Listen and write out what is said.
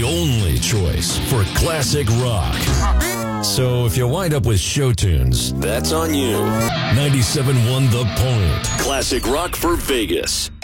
only choice for classic rock. So if you wind up with show tunes, that's on you. 97.1 The Point. Classic rock for Vegas.